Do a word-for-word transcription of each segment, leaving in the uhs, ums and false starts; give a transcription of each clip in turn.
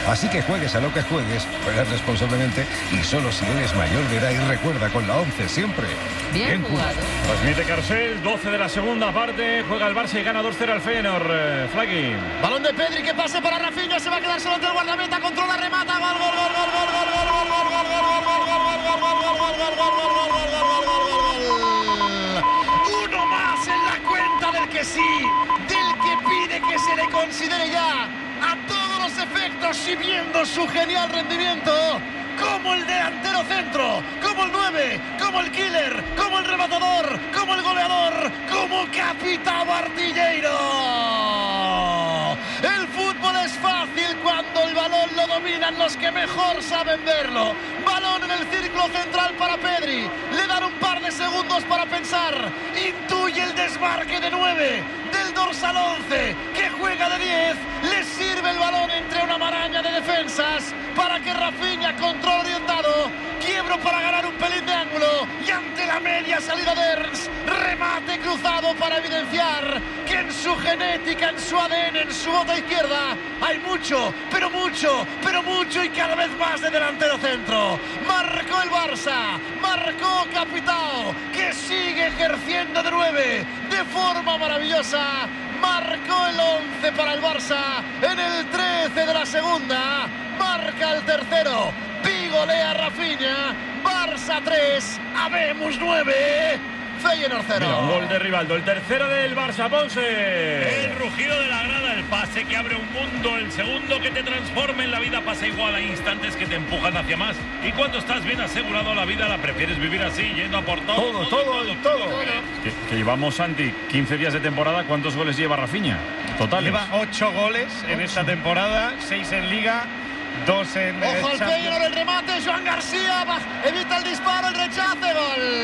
Así que juegues a lo que juegues, juegas responsablemente y solo si eres mayor de edad. Y recuerda, con la once siempre. Bien, bien jugado. Transmite Carcel, doce de la segunda parte. Juega el Barça y gana dos cero al Feyenoord. Eh, Flaqui. Balón de Pedri, que pase para Rafinha. Se va a quedar solo ante el guardameta. Controla, remata. Gol, gol, gol, gol, gol, gol, gol, gol, gol, gol, uno más en la cuenta del que sí, del que pide que se le considere ya a todos los efectos, y viendo su genial rendimiento como el delantero centro, como el nueve, como el killer, como el rematador, como el goleador, como capitán artillero. El fútbol es fácil cuando el balón lo dominan los que mejor saben verlo. Balón en el círculo central para Pedri. Le dan un par de segundos para pensar. Intuye el desmarque de nueve del dorsal once, que juega de diez. Le sirve el balón entre una maraña de defensas para que Rafinha, control orientado, quiebro para ganar un pelín de ángulo, y ante la media salida de Ernst, remate cruzado para evidenciar que en su genética, en su A D N, en su bota izquierda hay mucho, pero mucho, pero mucho y cada vez más de delantero centro. Marcó el Barça, marcó Capitao, que sigue ejerciendo de nueve de forma maravillosa. Marcó el once para el Barça en el trece de la segunda. Marca el tercero. Pigolea Rafinha. Barça tres, Habemos nueve. Feyenoord cero. Mira, un gol de Rivaldo, el tercero del Barça, Ponce. El rugido de la grada, el pase que abre un mundo, el segundo que te transforma en la vida. Pasa igual, hay instantes que te empujan hacia más. Y cuando estás bien asegurado la vida, la prefieres vivir así, yendo a por todo. Todo, todo, todo. todo, todo. Que, que llevamos, Santi, quince días de temporada. ¿Cuántos goles lleva Rafinha? Total. Lleva ocho goles en esta temporada, seis en Liga, dos en Ojo al Champions. Feyenoord, el remate. Joan García evita el disparo, el rechace.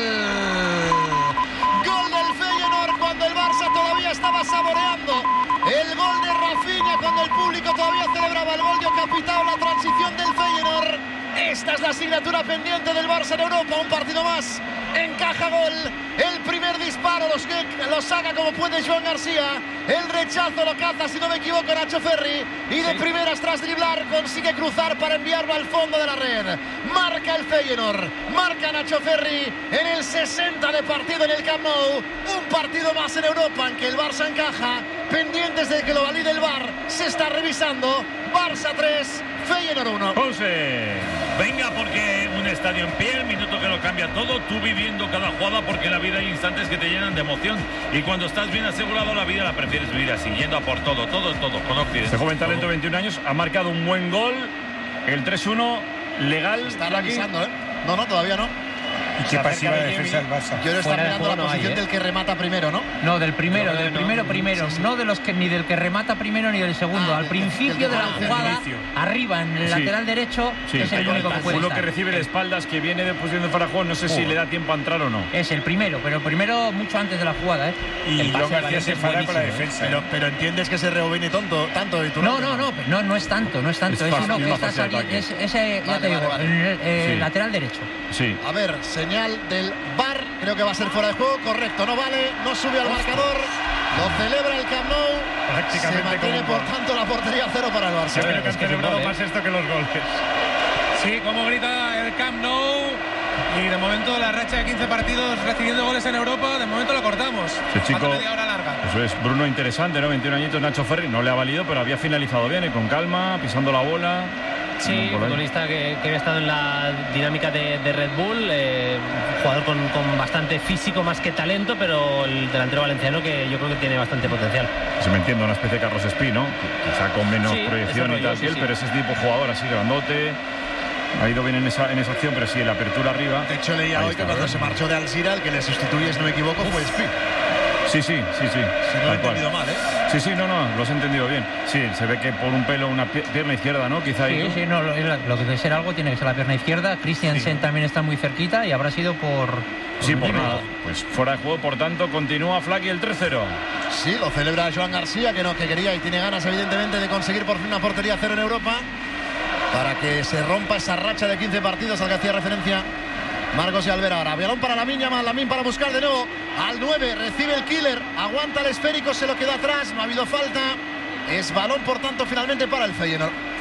Gol. Gol del Feyenoord cuando el Barça todavía estaba saboreando el gol de Rafinha, cuando el público todavía celebraba el gol de Capitao, la transición del Feyenoord. Esta es la asignatura pendiente del Barça en Europa. Un partido más. Encaja gol. El primer disparo los que lo saca como puede Joan García. El rechazo lo caza, si no me equivoco, Nacho Ferri. Y de sí. primeras, tras driblar, consigue cruzar para enviarlo al fondo de la red. Marca el Feyenoord. Marca Nacho Ferri en el sesenta de partido en el Camp Nou. Un partido más en Europa en que el Barça encaja. Pendientes de que lo valide el V A R. Se está revisando. Barça tres, Feyenoord uno. Ponce. Venga, porque un estadio en pie, el minuto que lo cambia todo, tú viviendo cada jugada, porque en la vida hay instantes que te llenan de emoción. Y cuando estás bien asegurado, la vida la prefieres vivir así, yendo a por todo, todo, todo. Conoces. Este joven talento, todo. veintiún años, ha marcado un buen gol. El tres uno, legal. Se está revisando, ¿eh? No, no, todavía no. Y qué pasiva de defensa del Barça. Yo lo está mirando la no posición hay, ¿eh? del que remata primero, ¿no? No, del primero, no, del no, primero, no, primero. Sí, sí. No de los que ni del que remata primero ni del segundo. Ah, Al principio de la jugada, arriba, en el sí. lateral derecho, sí. es el único que puede Uno estar. que recibe de espaldas, que viene de posición de fuera de juego, no sé oh. si le da tiempo a entrar o no. Es el primero, pero el primero mucho antes de la jugada, ¿eh? Y Joan García se enfada con la defensa. Pero, pero entiendes que se rebobine tonto, tanto y tú no, no, no, no, no es tanto, no es tanto. Es, es uno que está saliendo, es, ese, ya vale, te digo, vale, vale. el, el sí. lateral derecho. Sí. A ver, señal del V A R, creo que va a ser fuera de juego, correcto, no vale, no sube al marcador, lo celebra el Camp Nou, prácticamente se mantiene por tanto la portería cero para el Barça. Yo creo que han celebrado más esto que los goles. Sí, como grita el Camp Nou, y de momento la racha de quince partidos recibiendo goles en Europa, de momento lo cortamos. Ese chico, media hora larga. Eso es, Bruno, interesante, ¿no? veintiún añitos, Nacho Ferri, no le ha valido, pero había finalizado bien y con calma, pisando la bola. Sí, futbolista que, que había estado en la dinámica de, de Red Bull, eh, jugador con, con bastante físico más que talento, pero el delantero valenciano que yo creo que tiene bastante potencial. Se me entiende, una especie de Carlos Espí, ¿no? Quizá con menos sí, proyección rollo, y tal sí, que él, sí. pero ese tipo de jugador así grandote. Ha ido bien en esa, en esa acción, pero sí, en la apertura arriba. De hecho, leía hoy que cuando ¿verdad? se marchó de Alzira, el que le sustituye, si no me equivoco, fue Espí. Sí, sí, sí, sí. Si no lo he entendido mal, ¿eh? Sí, sí, no, no, lo has entendido bien. Sí, se ve que por un pelo una pierna izquierda, ¿no? Quizá sí, ahí. Sí, no, lo, lo que debe ser algo tiene que ser la pierna izquierda. Christiansen sí. también está muy cerquita y habrá sido por... por sí, por nada. Pues fuera de juego, por tanto, continúa Flaqui el tres cero. Sí, lo celebra Joan García, que no, que quería y tiene ganas, evidentemente, de conseguir por fin una portería cero en Europa, para que se rompa esa racha de quince partidos al que hacía referencia Marcos y Alvera. Ahora, balón para Lamine Yamal, Lamine para buscar de nuevo al nueve, recibe el killer, aguanta el esférico, se lo quedó atrás, no ha habido falta. Es balón, por tanto, finalmente para el Feyenoord.